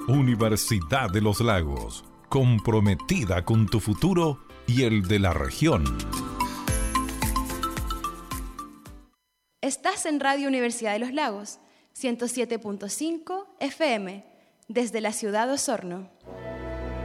Universidad de los Lagos, comprometida con tu futuro y el de la región. Estás en Radio Universidad de los Lagos, 107.5 FM, desde la ciudad de Osorno.